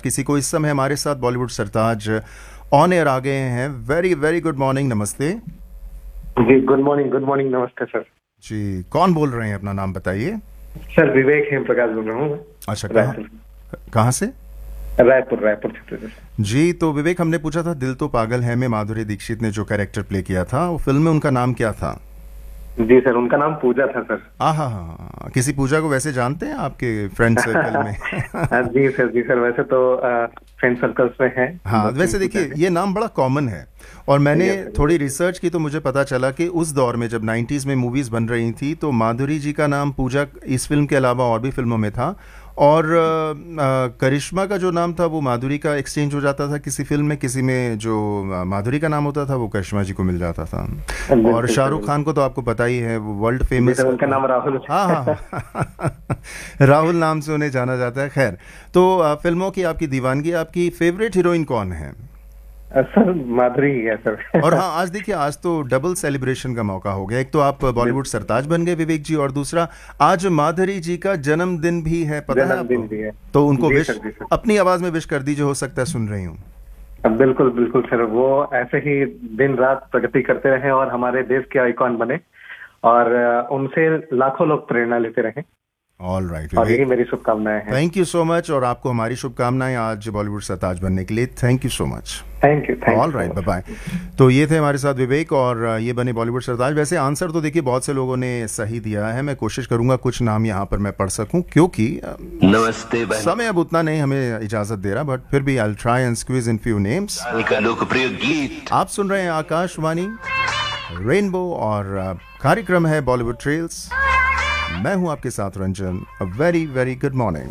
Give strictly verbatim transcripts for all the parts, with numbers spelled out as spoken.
किसी को। इस समय हमारे साथ बॉलीवुड सरताज ऑन एयर आ गए हैं। वेरी वेरी गुड मॉर्निंग, नमस्ते जी। गुड मॉर्निंग, गुड मॉर्निंग, नमस्ते सर जी। कौन बोल रहे हैं, अपना नाम बताइए। सर विवेक हेम प्रकाश बोल रहा हूँ। अच्छा, कहाँ कहाँ से? रायपुर, रायपुर छत्तीसगढ़ जी। तो विवेक, हमने पूछा था दिल तो पागल है में माधुरी दीक्षित ने जो कैरेक्टर प्ले किया था, वो फिल्म में उनका नाम क्या था? जी सर, उनका नाम पूजा था सर। हाँ हाँ हाँ। किसी पूजा को वैसे जानते हैं आपके फ्रेंड सर्कल में? जी सर, जी सर, वैसे तो फ्रेंड सर्कल्स में है। हाँ, वैसे देखिए ये नाम बड़ा कॉमन है, और मैंने थोड़ी रिसर्च की तो मुझे पता चला कि उस दौर में जब नाइन्टीज में मूवीज बन रही थी तो माधुरी जी का नाम पूजा इस फिल्म के अलावा और भी फिल्मों में था, और करिश्मा का जो नाम था वो माधुरी का एक्सचेंज हो जाता था किसी फिल्म में, किसी में जो माधुरी का नाम होता था वो करिश्मा जी को मिल जाता था। और शाहरुख खान को तो आपको पता ही है, वो वर्ल्ड फेमस, उनका नाम राहुल। हाँ हाँ राहुल नाम से उन्हें जाना जाता है। खैर, तो फिल्मों की आपकी दीवानगी, आपकी फेवरेट हीरोइन कौन है? सर माधुरी ही है सर। और हाँ, आज देखिए, आज तो डबल सेलिब्रेशन का मौका हो गया। एक तो आप बॉलीवुड सरताज बन गए विवेक जी, और दूसरा आज माधुरी जी का जन्मदिन भी है, पता है आपको? भी है। तो उनको विश अपनी आवाज में विश कर दीजिए, हो सकता है सुन रही हूँ। बिल्कुल बिल्कुल सर, वो ऐसे ही दिन रात प्रगति करते रहे और हमारे देश के आइकॉन बने, और उनसे लाखों लोग प्रेरणा लेते रहे। ऑल राइट, और यही मेरी शुभकामनाएं हैं। थैंक यू सो मच, और आपको हमारी शुभकामनाएं आज बॉलीवुड सरताज बनने के लिए। Thank you so much. Thank you. All right, bye bye. तो ये थे हमारे साथ विवेक, और ये बने बॉलीवुड सरताज। वैसे आंसर तो देखिए बहुत से लोगों ने सही दिया है। मैं कोशिश करूंगा कुछ नाम यहाँ पर मैं पढ़ सकूं, क्योंकि नमस्ते समय अब उतना नहीं हमें इजाजत दे रहा, बट फिर भी I will try and squeeze in few names. लोकप्रिय गीत आप सुन रहे हैं आकाशवाणी रेनबो, और कार्यक्रम है बॉलीवुड ट्रेल्स। मैं हूं आपके साथ Ranjan. A very very good morning.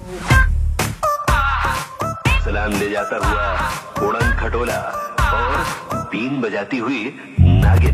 सलाम ले जाता हुआ उड़न खटोला और बीन बजाती हुई नागिन।